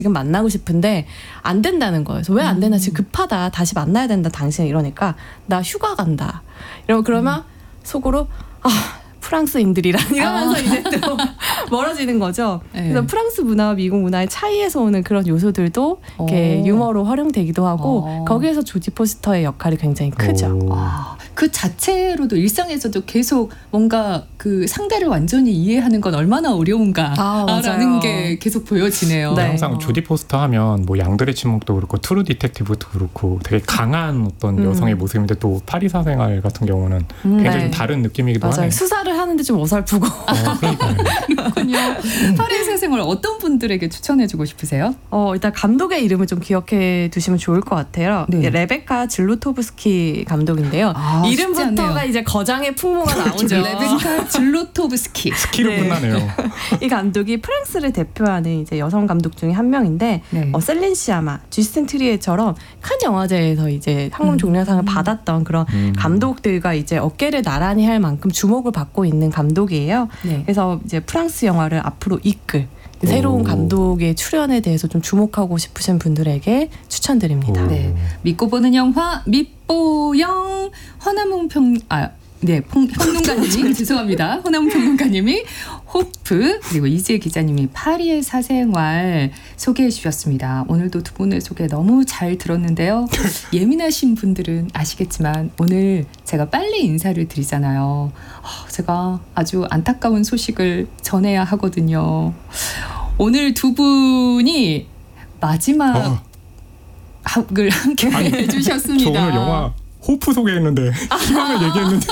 지금 만나고 싶은데 안 된다는 거예요. 그래서 왜 안 되나 지금 급하다. 다시 만나야 된다. 당신 이러니까 나 휴가 간다. 그러면 속으로 프랑스인들이란 이러면서 이제 또 멀어지는 거죠. 네. 그래서 프랑스 문화와 미국 문화의 차이에서 오는 그런 요소들도 이렇게 유머로 활용되기도 하고 거기에서 조지 포스터의 역할이 굉장히 크죠. 그 자체로도 일상에서도 계속 뭔가 그 상대를 완전히 이해하는 건 얼마나 어려운가라는 게 계속 보여지네요. 네. 항상 조디 포스터 하면 뭐 양들의 침묵도 그렇고 트루 디텍티브도 그렇고 되게 강한 어떤 여성의 모습인데 또 파리 사생활 같은 경우는 굉장히 좀 다른 느낌이기도 맞아요. 하네요. 수사를 하는데 좀 어설프고. 그러니까요. 그렇군요. 파리 사생활 어떤 분들에게 추천해주고 싶으세요? 일단 감독의 이름을 좀 기억해 두시면 좋을 것 같아요. 네. 레베카 질루토브스키 감독인데요. 이름부터가 이제 거장의 풍모가 나오죠. 레베카 질루토브스키. 스키로 끝나네요. 이 감독이 프랑스를 대표하는 이제 여성 감독 중에 한 명인데 셀린 시아마, 쥐스틴 트리에처럼 칸 영화제에서 이제 상금 종려상을 받았던 그런 감독들과 이제 어깨를 나란히 할 만큼 주목을 받고 있는 감독이에요. 그래서 이제 프랑스 영화를 앞으로 이끌 새로운 감독의 출연에 대해서 좀 주목하고 싶으신 분들에게 추천드립니다. 네. 믿고 보는 영화 밑보영 허남웅 평론가님이 죄송합니다. 허남웅 평론가님이 호프 그리고 이지혜 기자님이 파리의 사생활 소개해 주셨습니다. 오늘도 두 분의 소개 너무 잘 들었는데요. 예민하신 분들은 아시겠지만 오늘 제가 빨리 인사를 드리잖아요. 제가 아주 안타까운 소식을 전해야 하거든요. 오늘 두 분이 마지막 학을 함께 해주셨습니다. 저 오늘 영화 호프 소개했는데 희망을 얘기했는데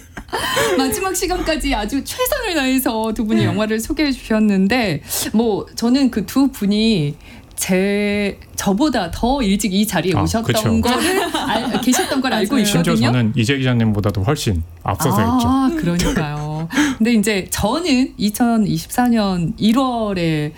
마지막 시간까지 아주 최선을 다해서 두 분이 영화를 소개해 주셨는데 뭐 저는 그 두 분이 저보다 더 일찍 이 자리에 오셨던 거를 계셨던 걸 알고 있거든요. 심지어 저는 이재 기자님보다도 훨씬 앞서서 했죠. 그러니까요. 근데 이제 저는 2024년 1월에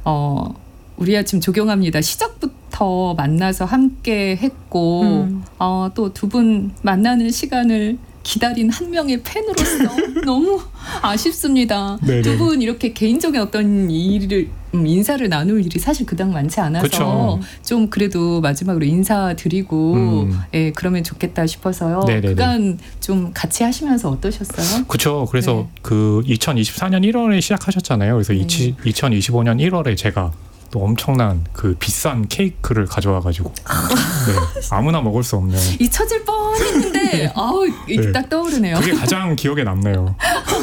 우리 아침 조경합니다. 시작부터 만나서 함께 했고 또 두 분 만나는 시간을 기다린 한 명의 팬으로서 너무 아쉽습니다. 두 분 이렇게 개인적인 어떤 인사를 나눌 일이 사실 그닥 많지 않아서 그쵸. 좀 그래도 마지막으로 인사드리고 그러면 좋겠다 싶어서요. 그간 좀 같이 하시면서 어떠셨어요? 그렇죠. 그래서 그 2024년 1월에 시작하셨잖아요. 그래서 2025년 1월에 제가 또 엄청난 그 비싼 케이크를 가져와가지고 아무나 먹을 수 없는 잊혀질 뻔했는데 딱 떠오르네요. 그게 가장 기억에 남네요.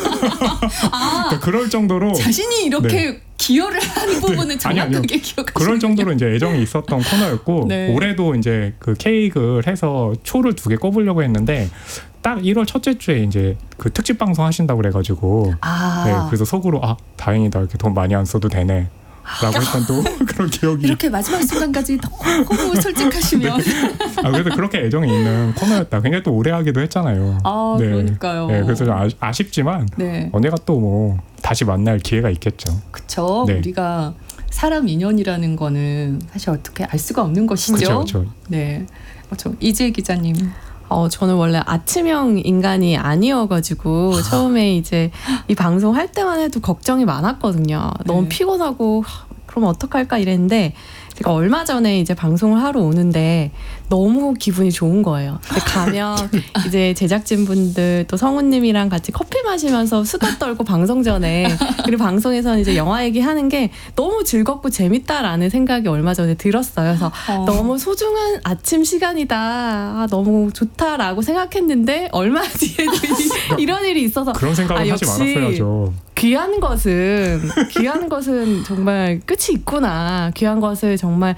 그러니까 그럴 정도로 자신이 이렇게 기여를 한 부분은 정확하게 기억하시는 그럴 정도로 이제 애정이 있었던 코너였고 올해도 이제 그 케이크를 해서 초를 2개 꼽으려고 했는데 딱 1월 첫째 주에 이제 그 특집 방송 하신다고 그래가지고 그래서 속으로 다행이다 이렇게 돈 많이 안 써도 되네. 라고 했던 또 그런 기억이 이렇게 마지막 순간까지 너무 솔직하시면 그래서 그렇게 애정이 있는 코너였다. 굉장히 또 오래 하기도 했잖아요. 그러니까요. 그래서 좀 아쉽지만 언젠가 또 뭐 다시 만날 기회가 있겠죠. 그렇죠. 우리가 사람 인연이라는 거는 사실 어떻게 알 수가 없는 것이죠. 그렇죠. 이재 기자님. 저는 원래 아침형 인간이 아니어가지고 처음에 이제 이 방송 할 때만 해도 걱정이 많았거든요. 너무 피곤하고 그럼 어떡할까 이랬는데 제가 얼마 전에 이제 방송을 하러 오는데 너무 기분이 좋은 거예요. 가면 이제 제작진분들 또 성우님이랑 같이 커피 마시면서 수다 떨고 방송 전에 그리고 방송에서는 이제 영화 얘기하는 게 너무 즐겁고 재밌다라는 생각이 얼마 전에 들었어요. 그래서 너무 소중한 아침 시간이다. 너무 좋다라고 생각했는데 얼마 뒤에 이런 일이 있어서 그런 생각을 하지 말았어야죠. 귀한 것은 정말 끝이 있구나. 귀한 것을 정말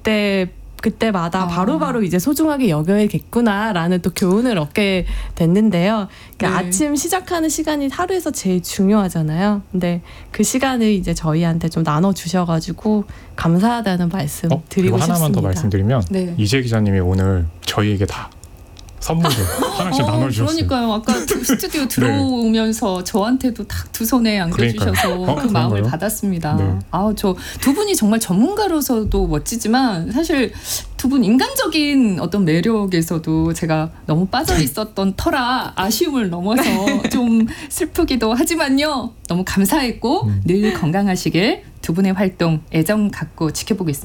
그때마다 바로바로 이제 소중하게 여겨야겠구나라는 또 교훈을 얻게 됐는데요. 그러니까 아침 시작하는 시간이 하루에서 제일 중요하잖아요. 근데 그 시간을 이제 저희한테 좀 나눠주셔가지고 감사하다는 말씀 드리고 싶습니다. 하나만 더 말씀드리면 이재 기자님이 오늘 저희에게 다 선물을 하나씩 나눠주셨어요. 그러니까요. 아까 스튜디오 들어오면서 저한테도 딱 두 손에 안겨주셔서 그 마음을 받았습니다. 저 두 분이 정말 전문가로서도 멋지지만 사실 두 분 인간적인 어떤 매력에서도 제가 너무 빠져 있었던 터라 아쉬움을 넘어서 좀 슬프기도 하지만요. 너무 감사했고 늘 건강하시길 두 분의 활동 애정 갖고 지켜보고 있습니다.